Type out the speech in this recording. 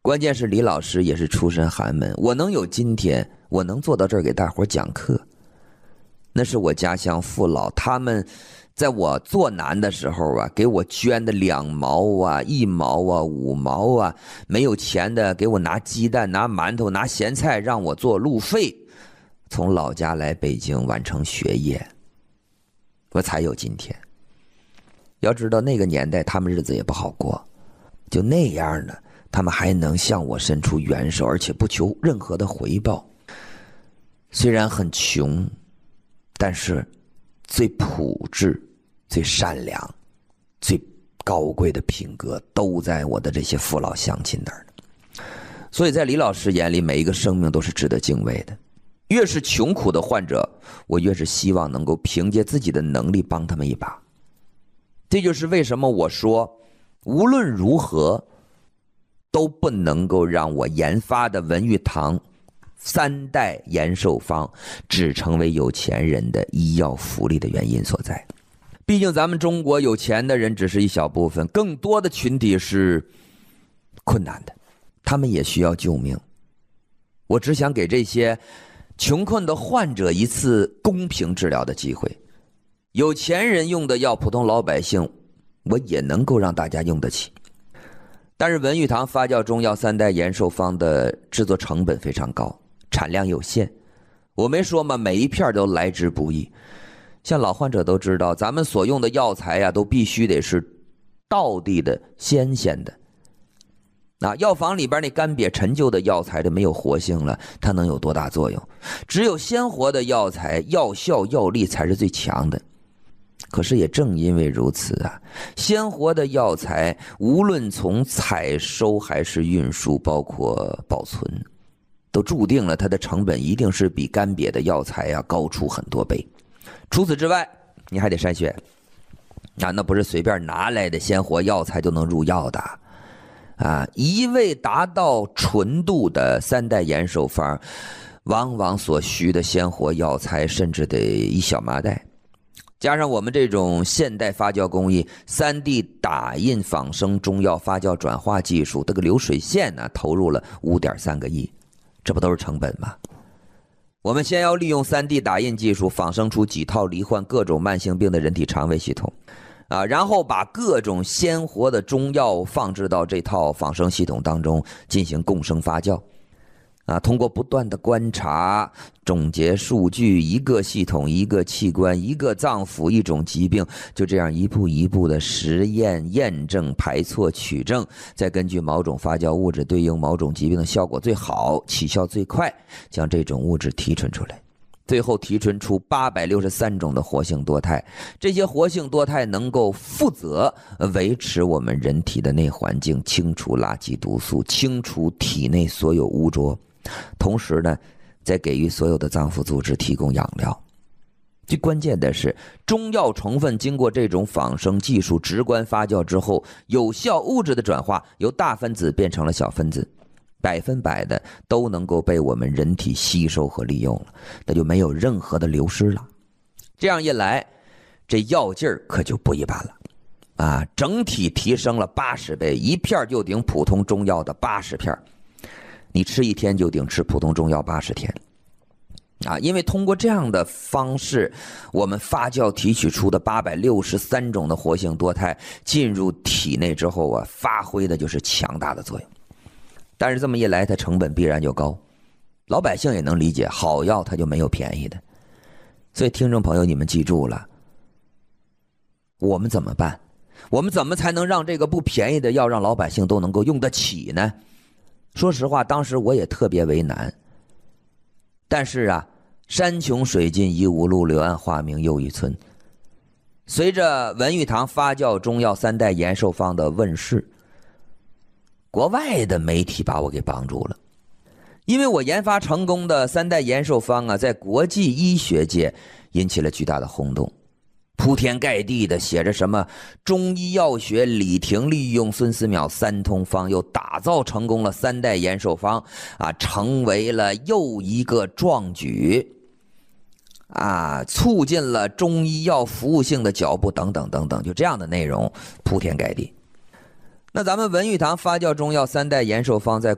关键是李老师也是出身寒门，我能有今天，我能坐到这儿给大伙讲课，那是我家乡父老他们在我做难的时候啊，给我捐的2毛啊、1毛啊、5毛啊，没有钱的给我拿鸡蛋、拿馒头、拿咸菜，让我做路费，从老家来北京完成学业，我才有今天。要知道那个年代他们日子也不好过，就那样的他们还能向我伸出援手，而且不求任何的回报。虽然很穷，但是最朴质、最善良、最高贵的品格都在我的这些父老乡亲那儿。所以在李老师眼里，每一个生命都是值得敬畏的。越是穷苦的患者，我越是希望能够凭借自己的能力帮他们一把。这就是为什么我说无论如何都不能够让我研发的文玉堂3代延寿方只成为有钱人的医药福利的原因所在。毕竟咱们中国有钱的人只是一小部分，更多的群体是困难的，他们也需要救命。我只想给这些穷困的患者一次公平治疗的机会。有钱人用的药，普通老百姓我也能够让大家用得起。但是文玉堂发酵中药3代延寿方的制作成本非常高，产量有限。我没说嘛，每一片都来之不易。像老患者都知道，咱们所用的药材呀，都必须得是道地的、新鲜的。药房里边那干瘪陈旧的药材，这没有活性了，它能有多大作用？只有鲜活的药材，药效药力才是最强的。可是也正因为如此啊，鲜活的药材无论从采收还是运输，包括保存，都注定了它的成本一定是比干瘪的药材高出很多倍。除此之外，你还得筛选，那不是随便拿来的鲜活药材就能入药的一味达到纯度的3代延寿方，往往所需的鲜活药材甚至得一小麻袋。加上我们这种现代发酵工艺，3D 打印仿生中药发酵转化技术，这个流水线投入了5.3个亿，这不都是成本吗？我们先要利用 3D 打印技术仿生出几套罹患各种慢性病的人体肠胃系统然后把各种鲜活的中药放置到这套仿生系统当中进行共生发酵通过不断的观察总结数据，一个系统一个器官一个脏腑一种疾病，就这样一步一步的实验验证排错取证，再根据某种发酵物质对应某种疾病的效果最好起效最快，将这种物质提纯出来，最后提纯出863种的活性多肽。这些活性多肽能够负责维持我们人体的内环境，清除垃圾毒素，清除体内所有污浊，同时呢再给予所有的脏腑组织提供养料。最关键的是，中药成分经过这种仿生技术直观发酵之后，有效物质的转化由大分子变成了小分子，100%的都能够被我们人体吸收和利用了，那就没有任何的流失了。这样一来，这药劲儿可就不一般了整体提升了80倍，一片就顶普通中药的80片，你吃1天就顶吃普通中药80天因为通过这样的方式，我们发酵提取出的863种的活性多肽进入体内之后发挥的就是强大的作用。但是这么一来，它成本必然就高，老百姓也能理解，好药它就没有便宜的。所以听众朋友，你们记住了，我们怎么办？我们怎么才能让这个不便宜的药让老百姓都能够用得起呢？说实话，当时我也特别为难。但是山穷水尽疑无路，柳暗花明又一村。随着文玉堂发酵中药3代延寿方的问世，国外的媒体把我给帮助了。因为我研发成功的3代延寿方在国际医学界引起了巨大的轰动，铺天盖地的写着什么中医药学李廷利用孙思邈3通方，又打造成功了3代延寿方成为了又一个壮举促进了中医药服务性的脚步等等等等，就这样的内容铺天盖地。那咱们文玉堂发酵中药3代延寿方在